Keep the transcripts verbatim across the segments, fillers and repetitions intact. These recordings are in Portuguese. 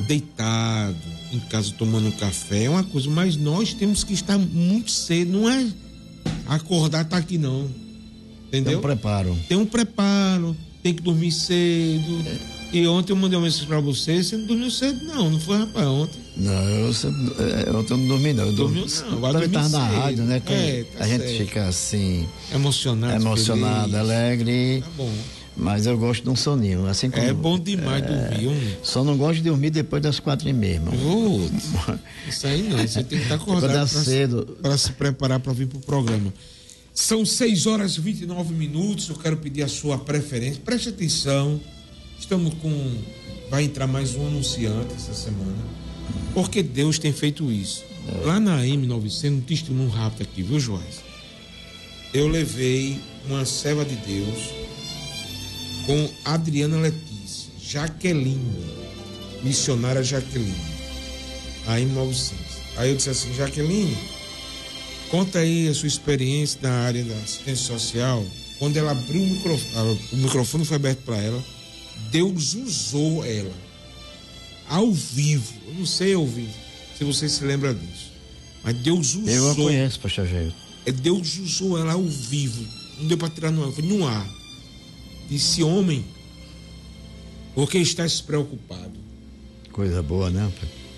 deitado em casa tomando um café é uma coisa, mas nós temos que estar muito cedo, não é acordar, tá aqui não, entendeu? Tem um preparo. Tem um preparo, tem que dormir cedo. É. E ontem eu mandei uma mensagem pra você, você não dormiu cedo não, não foi, rapaz, ontem? Não, eu, eu, ontem eu não dormi não. Eu dormiu dormi, não, vai dormir dormir na cedo. rádio, né? Que é, tá a gente certo. fica assim... Emocionado, Emocionado, feliz. alegre. Tá bom. Mas eu gosto de um soninho, assim como... É bom demais é, dormir, um... Só não gosto de dormir depois das quatro e meia, irmão. Putz, isso aí não, você tem que estar acordado pra, cedo. para se preparar para vir pro programa. São seis horas e vinte e nove minutos, eu quero pedir a sua preferência, preste atenção, estamos com... vai entrar mais um anunciante essa semana, porque Deus tem feito isso. É. Lá na M novecentos, um testemunho rápido aqui, viu, Joás? Eu levei uma serva de Deus com Adriana Letícia, Jaqueline, missionária Jaqueline, a M novecentos. Aí eu disse assim, Jaqueline, conta aí a sua experiência na área da assistência social. Quando ela abriu o microfone, o microfone foi aberto para ela, Deus usou ela ao vivo. Eu não sei ouvir, se você se lembra disso, mas Deus usou. Eu a conheço, pastor Jair. É, Deus usou ela ao vivo. Não deu para tirar no ar, foi no ar. Disse, homem, por que estás preocupado? Coisa boa, né?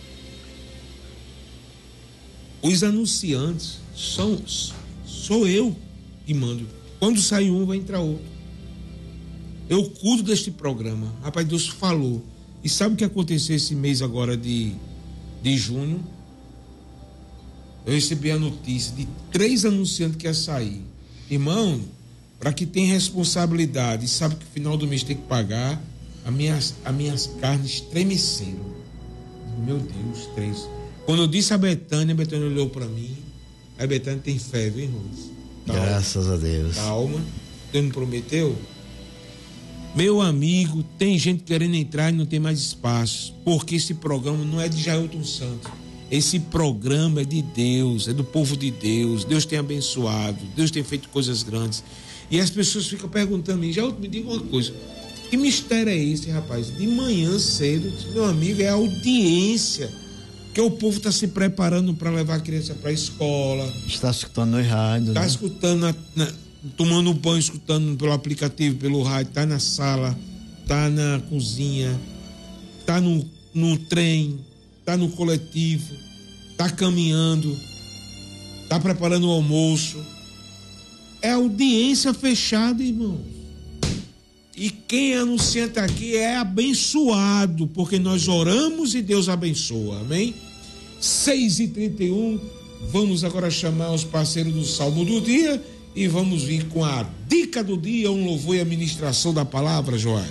Os anunciantes são sou eu que mando. Quando sai um, vai entrar outro. Eu cuido deste programa. Rapaz, Deus falou. E sabe o que aconteceu esse mês agora de, de junho? Eu recebi a notícia de três anunciantes que ia sair. Irmão, para que tem responsabilidade e sabe que no final do mês tem que pagar, as minhas, as minhas carnes estremeceram. Meu Deus, três. Quando eu disse a Betânia, a Betânia olhou para mim. A Betânia tem fé, viu, irmãos? Graças a Deus. Calma. Deus me prometeu. Meu amigo, tem gente querendo entrar e não tem mais espaço, porque esse programa não é de Jailton Santos. Esse programa é de Deus, é do povo de Deus. Deus tem abençoado, Deus tem feito coisas grandes. E as pessoas ficam perguntando a mim, já me diga uma coisa, que mistério é esse, rapaz? De manhã cedo, meu amigo, é a audiência, que o povo está se preparando para levar a criança para a escola. Está escutando no rádio. Está né? escutando, na, na, tomando banho, escutando pelo aplicativo, pelo rádio, está na sala, está na cozinha, está no, no trem, está no coletivo, está caminhando, está preparando o almoço. É audiência fechada, irmão. E quem é anunciante aqui é abençoado, porque nós oramos e Deus abençoa, amém? seis e trinta e um, vamos agora chamar os parceiros do Salmo do Dia e vamos vir com a dica do dia, um louvor e a ministração da palavra, Joás.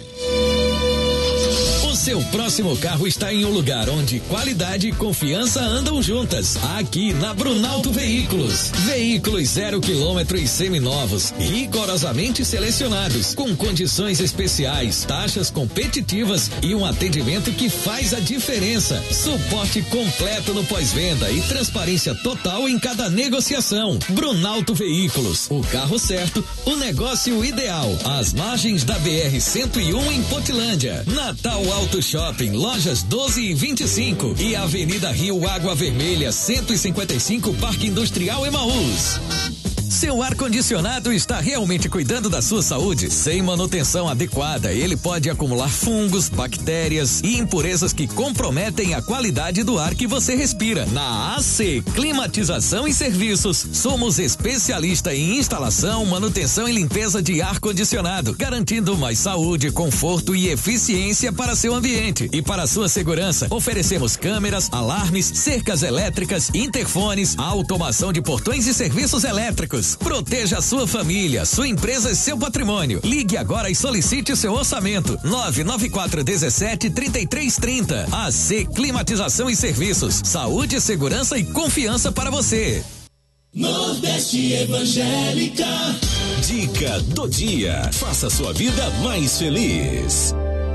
O seu próximo carro está em um lugar onde qualidade e confiança andam juntas. Aqui na Brunalto Veículos. Veículos zero quilômetro e seminovos, rigorosamente selecionados, com condições especiais, taxas competitivas e um atendimento que faz a diferença. Suporte completo no pós-venda e transparência total em cada negociação. Brunalto Veículos, o carro certo, o negócio ideal. Às margens da B R cento e um em Potilândia. Natal Auto Shopping, lojas doze e vinte e cinco e Avenida Rio Água Vermelha, cento e cinquenta e cinco, Parque Industrial Emaús. Seu ar-condicionado está realmente cuidando da sua saúde? Sem manutenção adequada, ele pode acumular fungos, bactérias e impurezas que comprometem a qualidade do ar que você respira. Na A C Climatização e Serviços, somos especialista em instalação, manutenção e limpeza de ar-condicionado, garantindo mais saúde, conforto e eficiência para seu ambiente. E para sua segurança, oferecemos câmeras, alarmes, cercas elétricas, interfones, automação de portões e serviços elétricos. Proteja a sua família, sua empresa e seu patrimônio. Ligue agora e solicite seu orçamento. nove nove quatro um sete, três três três zero. A C Climatização e Serviços. Saúde, segurança e confiança para você. Nordeste Evangélica. Dica do dia. Faça a sua vida mais feliz.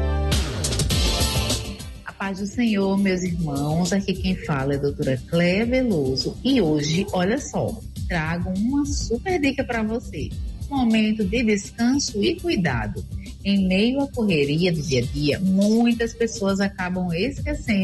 A paz do Senhor, meus irmãos. Aqui quem fala é a doutora Cléia Veloso. E hoje, olha só, trago uma super dica para você. Momento de descanso e cuidado. Em meio à correria do dia a dia, muitas pessoas acabam esquecendo